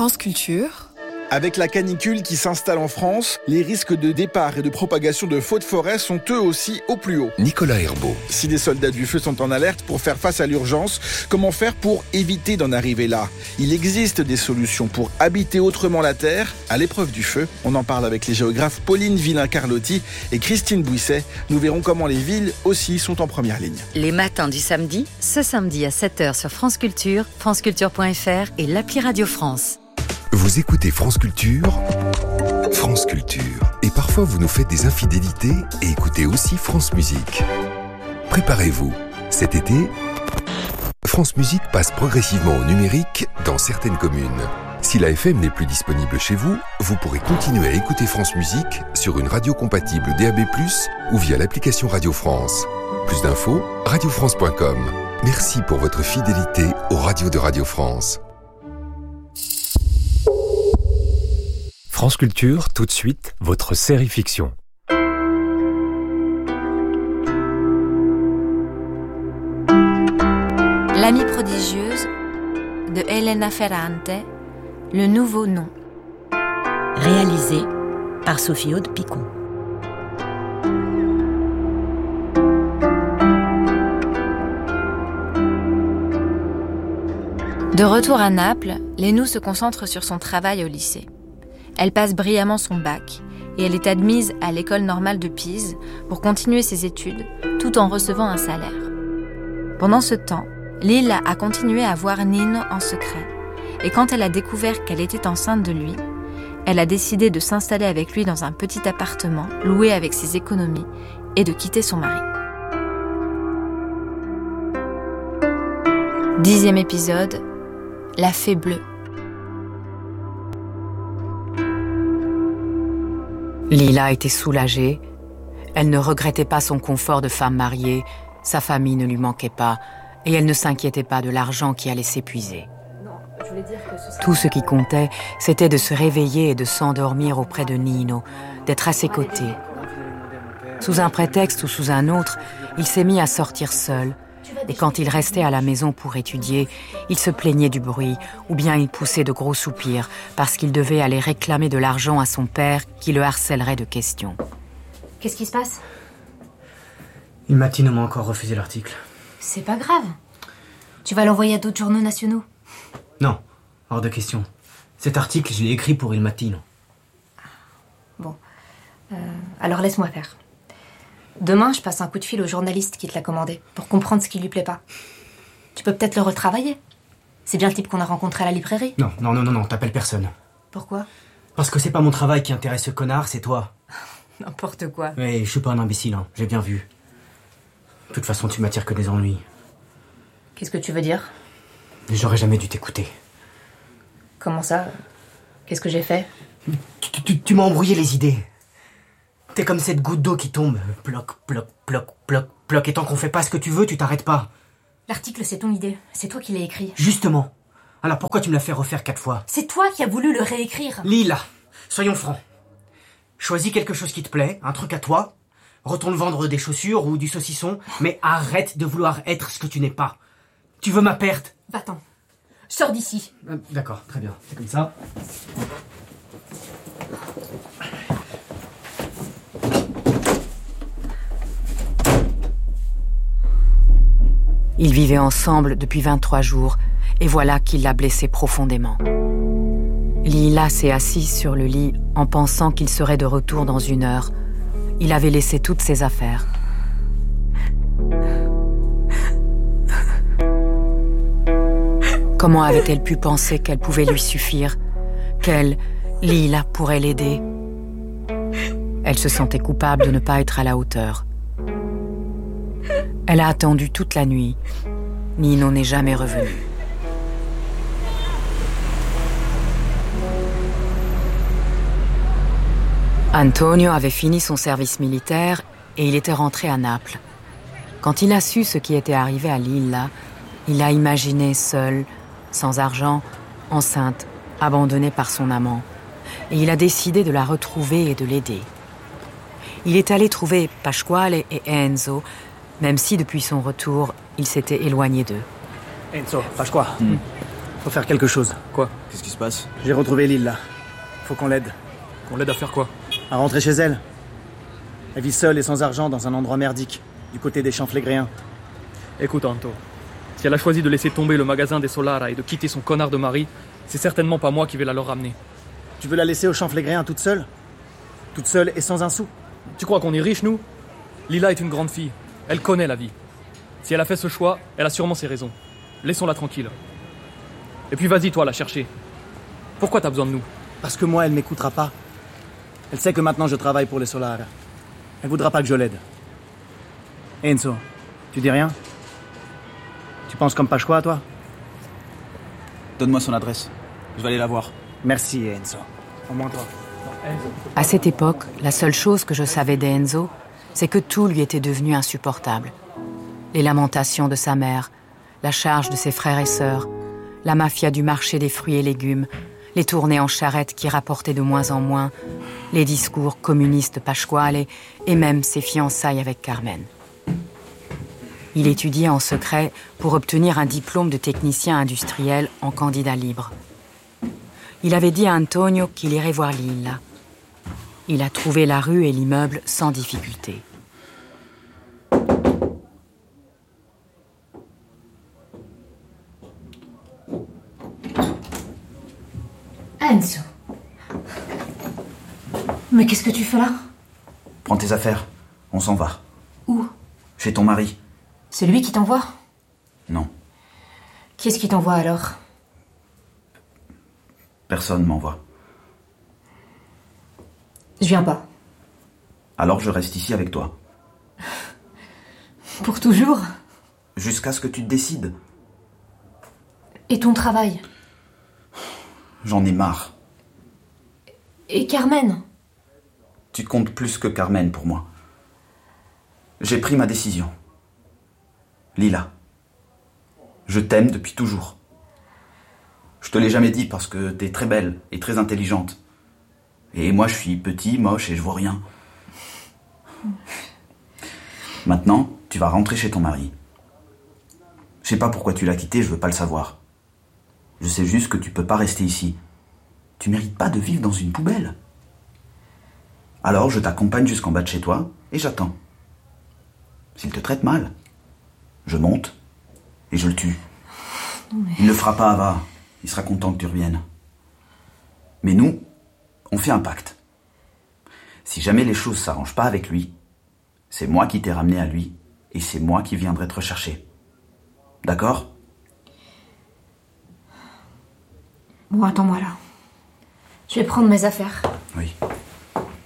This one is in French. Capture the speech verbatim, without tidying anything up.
France Culture. Avec la canicule qui s'installe en France, les risques de départ et de propagation de feux de forêt sont eux aussi au plus haut. Nicolas Herbeau. Si les soldats du feu sont en alerte pour faire face à l'urgence, comment faire pour éviter d'en arriver là ? Il existe des solutions pour habiter autrement la Terre, à l'épreuve du feu. On en parle avec les géographes Pauline Villain-Carlotti et Christine Bouisset. Nous verrons comment les villes aussi sont en première ligne. Les matins du samedi, ce samedi à sept heures sur France Culture, franceculture point f r et l'appli Radio France. Vous écoutez France Culture, France Culture. Et parfois, vous nous faites des infidélités et écoutez aussi France Musique. Préparez-vous. Cet été, France Musique passe progressivement au numérique dans certaines communes. Si la F M n'est plus disponible chez vous, vous pourrez continuer à écouter France Musique sur une radio compatible D A B plus, ou via l'application Radio France. Plus d'infos, radio france point com. Merci pour votre fidélité aux radios de Radio France. France Culture, tout de suite, votre série fiction. L'amie prodigieuse de Elena Ferrante, le nouveau nom. Réalisé par Sophie Aude Picon. De retour à Naples, Lénou se concentre sur son travail au lycée. Elle passe brillamment son bac et elle est admise à l'école normale de Pise pour continuer ses études tout en recevant un salaire. Pendant ce temps, Lila a continué à voir Nino en secret et quand elle a découvert qu'elle était enceinte de lui, elle a décidé de s'installer avec lui dans un petit appartement loué avec ses économies et de quitter son mari. Dixième épisode, la fée bleue. Lila était soulagée. Elle ne regrettait pas son confort de femme mariée, sa famille ne lui manquait pas, et elle ne s'inquiétait pas de l'argent qui allait s'épuiser. Tout ce qui comptait, c'était de se réveiller et de s'endormir auprès de Nino, d'être à ses côtés. Sous un prétexte ou sous un autre, il s'est mis à sortir seul, et quand il restait à la maison pour étudier, il se plaignait du bruit, ou bien il poussait de gros soupirs, parce qu'il devait aller réclamer de l'argent à son père, qui le harcèlerait de questions. Qu'est-ce qui se passe ? Une matinée m'a encore refusé l'article. C'est pas grave. Tu vas l'envoyer à d'autres journaux nationaux. Non, hors de question. Cet article, je l'ai écrit pour Il Mattino. Bon, euh, alors laisse-moi faire. Demain, je passe un coup de fil au journaliste qui te l'a commandé, pour comprendre ce qui lui plaît pas. Tu peux peut-être le retravailler. C'est bien le type qu'on a rencontré à la librairie. Non, non, non, non, non, t'appelles personne. Pourquoi ? Parce que c'est pas mon travail qui intéresse ce connard, c'est toi. N'importe quoi. Mais je suis pas un imbécile, hein, j'ai bien vu. De toute façon, tu m'attires que des ennuis. Qu'est-ce que tu veux dire ? J'aurais jamais dû t'écouter. Comment ça ? Qu'est-ce que j'ai fait ? Tu, tu, tu, tu m'as embrouillé les idées. T'es comme cette goutte d'eau qui tombe. Ploc, ploc, ploc, ploc, ploc. Et tant qu'on fait pas ce que tu veux, tu t'arrêtes pas. L'article, c'est ton idée. C'est toi qui l'as écrit. Justement. Alors pourquoi tu me l'as fait refaire quatre fois ? C'est toi qui as voulu le réécrire. Lila, soyons francs. Choisis quelque chose qui te plaît, un truc à toi. Retourne vendre des chaussures ou du saucisson. Mais arrête de vouloir être ce que tu n'es pas. Tu veux ma perte ? Va-t'en. Sors d'ici. Euh, D'accord, très bien. C'est comme ça. Ils vivaient ensemble depuis vingt-trois jours, et voilà qu'il l'a blessée profondément. Lila s'est assise sur le lit en pensant qu'il serait de retour dans une heure. Il avait laissé toutes ses affaires. Comment avait-elle pu penser qu'elle pouvait lui suffire, qu'elle, Lila, pourrait l'aider ? Elle se sentait coupable de ne pas être à la hauteur. Elle a attendu toute la nuit. Nino n'est jamais revenu. Antonio avait fini son service militaire et il était rentré à Naples. Quand il a su ce qui était arrivé à Lila, il a imaginé seul, sans argent, enceinte, abandonnée par son amant. Et il a décidé de la retrouver et de l'aider. Il est allé trouver Pasquale et Enzo, même si depuis son retour, il s'était éloigné d'eux. Enzo, Pasquale. Mm. Faut faire quelque chose. Quoi? Qu'est-ce qui se passe? J'ai retrouvé Lille, là. Faut qu'on l'aide. Qu'on l'aide à faire quoi? À rentrer chez elle. Elle vit seule et sans argent dans un endroit merdique, du côté des champs flégréens. Écoute, Anto. Si elle a choisi de laisser tomber le magasin des Solara et de quitter son connard de mari, c'est certainement pas moi qui vais la leur ramener. Tu veux la laisser aux champs flégréens toute seule? Toute seule et sans un sou? Tu crois qu'on est riches, nous? Lila est une grande fille. Elle connaît la vie. Si elle a fait ce choix, elle a sûrement ses raisons. Laissons-la tranquille. Et puis vas-y, toi, la chercher. Pourquoi t'as besoin de nous? Parce que moi, elle m'écoutera pas. Elle sait que maintenant je travaille pour les Solara. Elle voudra pas que je l'aide. Enzo, tu dis rien? Tu penses comme Pasqua, toi? Donne-moi son adresse. Je vais aller la voir. Merci, Enzo. Au moins toi. À cette époque, la seule chose que je savais d'Enzo, c'est que tout lui était devenu insupportable. Les lamentations de sa mère, la charge de ses frères et sœurs, la mafia du marché des fruits et légumes, les tournées en charrette qui rapportaient de moins en moins, les discours communistes pasquale et même ses fiançailles avec Carmen. Il étudiait en secret pour obtenir un diplôme de technicien industriel en candidat libre. Il avait dit à Antonio qu'il irait voir Lila. Il a trouvé la rue et l'immeuble sans difficulté. Enzo. Mais qu'est-ce que tu fais là? Prends tes affaires, on s'en va. Où? Chez ton mari. C'est lui qui t'envoie? Non. Qui est-ce qui t'envoie alors? Personne m'envoie. Je viens pas. Alors je reste ici avec toi. Pour toujours? Jusqu'à ce que tu te décides. Et ton travail? J'en ai marre. Et Carmen? Tu comptes plus que Carmen pour moi. J'ai pris ma décision. Lila, je t'aime depuis toujours. Je te l'ai jamais dit parce que t'es très belle et très intelligente. Et moi je suis petit, moche et je vois rien. Maintenant, tu vas rentrer chez ton mari. Je sais pas pourquoi tu l'as quitté, je veux pas le savoir. Je sais juste que tu peux pas rester ici. Tu mérites pas de vivre dans une poubelle. Alors je t'accompagne jusqu'en bas de chez toi et j'attends. S'il te traite mal, je monte et je le tue. Mais... Il ne le fera pas, Ava. Il sera content que tu reviennes. Mais nous, on fait un pacte. Si jamais les choses s'arrangent pas avec lui, c'est moi qui t'ai ramené à lui et c'est moi qui viendrai te rechercher. D'accord ? Bon, attends-moi là. Je vais prendre mes affaires. Oui.